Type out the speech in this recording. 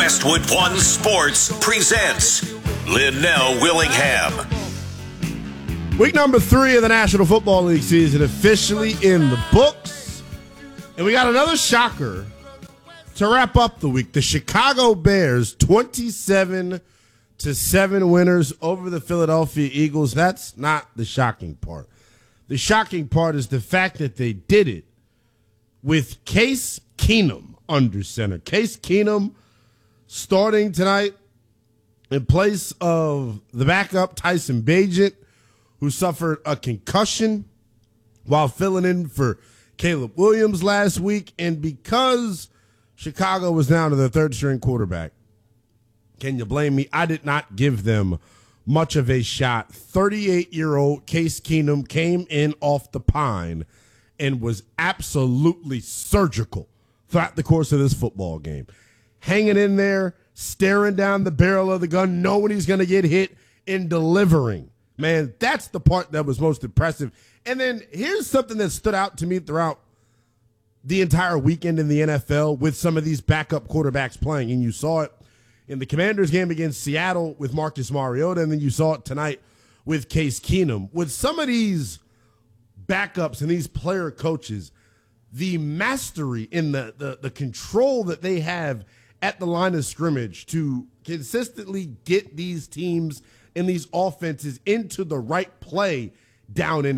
Westwood One Sports presents Linnell Willingham. Week number 3 of the National Football League season officially in the books. And we got another shocker to wrap up the week. The Chicago Bears, 27-7 winners over the Philadelphia Eagles. That's not the shocking part. The shocking part is the fact that they did it with Case Keenum under center. Case Keenum starting tonight in place of the backup Tyson Bagent, who suffered a concussion while filling in for Caleb Williams last week. And because Chicago was down to their third-string quarterback, can you blame me? I did not give them much of a shot. 38-year-old Case Keenum came in off the pine and was absolutely surgical throughout the course of this football game. Hanging in there, staring down the barrel of the gun, knowing he's going to get hit, and delivering. Man, that's the part that was most impressive. And then here's something that stood out to me throughout the entire weekend in the NFL with some of these backup quarterbacks playing. And you saw it in the Commanders game against Seattle with Marcus Mariota, and then you saw it tonight with Case Keenum. With some of these backups and these player coaches, the mastery in the control that they have at the line of scrimmage to consistently get these teams and these offenses into the right play down in